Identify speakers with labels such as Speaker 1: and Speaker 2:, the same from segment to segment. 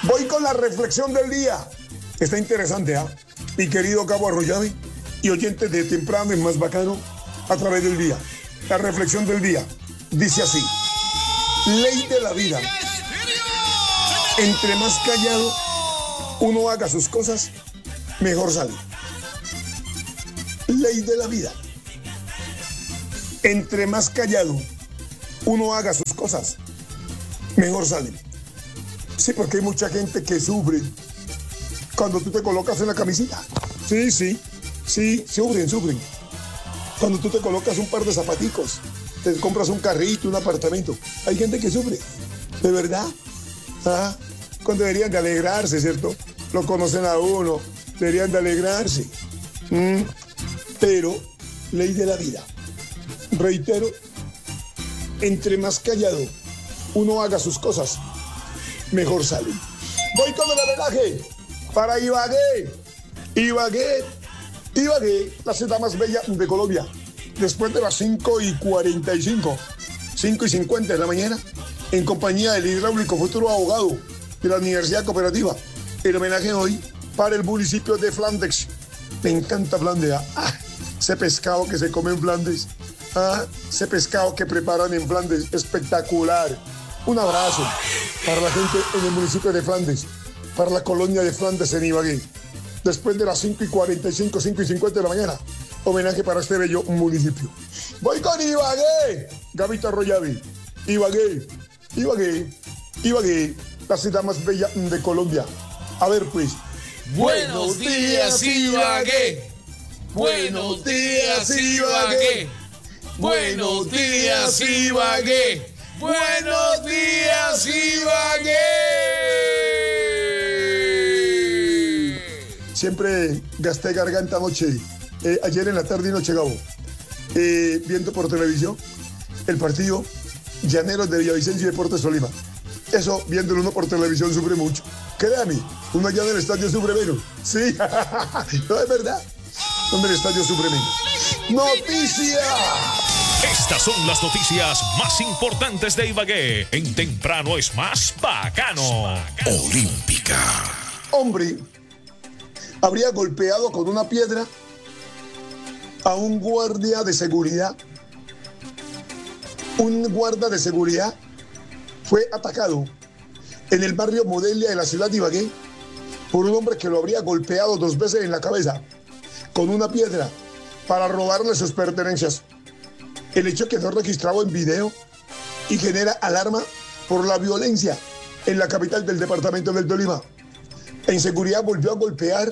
Speaker 1: Voy con la reflexión del día. Está interesante, ¿ah? Mi querido Cabo Arroyave y oyentes de Temprano es Más Bacano a través del día. La reflexión del día dice así: ley de la vida. Entre más callado uno haga sus cosas, mejor sale. Ley de la vida. Entre más callado uno haga sus cosas, mejor sale. Sí, porque hay mucha gente que sufre cuando tú te colocas en la camisita. Sí, sufren. Cuando tú te colocas un par de zapaticos, te compras un carrito, un apartamento. Hay gente que sufre, de verdad. Cuando deberían de alegrarse, ¿cierto? Lo conocen a uno, deberían de alegrarse. Pero, ley de la vida. Reitero, entre más callado uno haga sus cosas, mejor sale. Voy con el homenaje para Ibagué, la ciudad más bella de Colombia. Después de las 5:45, 5:50 de la mañana, en compañía del hidráulico futuro abogado de la Universidad Cooperativa, el homenaje hoy para el municipio de Flandes. Me encanta Flandes, ese pescado que se come en Flandes, ese pescado que preparan en Flandes, espectacular. Un abrazo para la gente en el municipio de Flandes, para la colonia de Flandes en Ibagué. Después de las 5:45, 5:50 de la mañana, homenaje para este bello municipio. Voy con Ibagué, Gavito Arroyave. Ibagué, la ciudad más bella de Colombia. A ver, pues.
Speaker 2: Buenos días, Ibagué. Buenos días, Ibagué. Buenos días, Ibagué. Buenos días, Ibagué.
Speaker 1: Siempre gasté garganta anoche, ayer en la tarde y noche, Gabo, viendo por televisión el partido Llaneros de Villavicencio y Deportes Tolima. Eso, viéndolo uno por televisión, sufre mucho. Créame, uno allá en el estadio sufre menos. Sí, no es verdad. Donde el estadio sufre menos. ¡Noticia!
Speaker 3: Estas son las noticias más importantes de Ibagué. En Temprano es Más Bacano. Olímpica.
Speaker 1: Hombre habría golpeado con una piedra a un guardia de seguridad. Un guarda de seguridad fue atacado en el barrio Modelia de la ciudad de Ibagué por un hombre que lo habría golpeado 2 veces en la cabeza con una piedra para robarle sus pertenencias. El hecho quedó registrado en video y genera alarma por la violencia en la capital del departamento del Tolima. La inseguridad volvió a golpear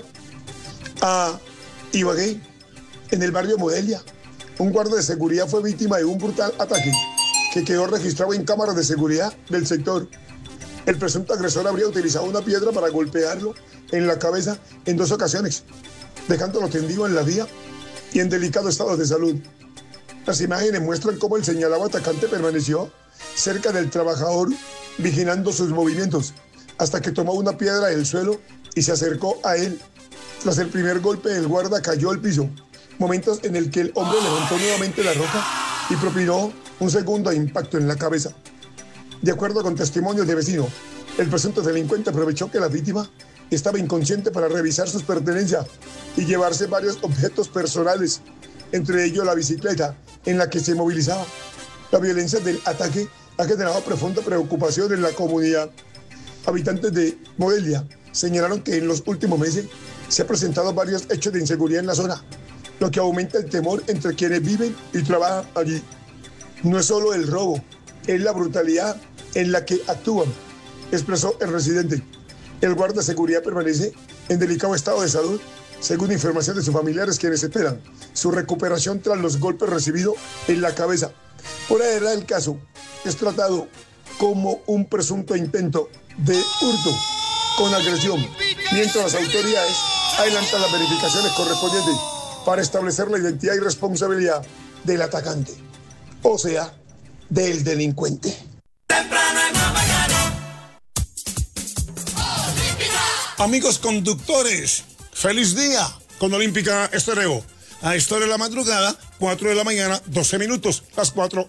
Speaker 1: a Ibagué en el barrio Modelia. Un guardia de seguridad fue víctima de un brutal ataque que quedó registrado en cámaras de seguridad del sector. El presunto agresor habría utilizado una piedra para golpearlo en la cabeza en 2 ocasiones, dejándolo tendido en la vía y en delicado estado de salud. Las imágenes muestran cómo el señalado atacante permaneció cerca del trabajador vigilando sus movimientos hasta que tomó una piedra del suelo y se acercó a él. Tras el primer golpe, el guarda cayó al piso, momentos en el que el hombre levantó nuevamente la roca y propinó un segundo impacto en la cabeza. De acuerdo con testimonios de vecinos, el presunto delincuente aprovechó que la víctima estaba inconsciente para revisar sus pertenencias y llevarse varios objetos personales, entre ellos la bicicleta en la que se movilizaba. La violencia del ataque ha generado profunda preocupación en la comunidad. Habitantes de Modelia señalaron que en los últimos meses se han presentado varios hechos de inseguridad en la zona, lo que aumenta el temor entre quienes viven y trabajan allí. No es solo el robo, es la brutalidad en la que actúan, expresó el residente. El guardia de seguridad permanece en delicado estado de salud, según información de sus familiares, quienes esperan su recuperación tras los golpes recibidos en la cabeza. Por ahora el caso es tratado como un presunto intento de hurto con agresión, mientras las autoridades adelantan las verificaciones correspondientes para establecer la identidad y responsabilidad del atacante, o sea, del delincuente. Amigos conductores, feliz día con Olímpica Estéreo. A esta hora de la madrugada, 4 de la mañana, 12 minutos, las 4.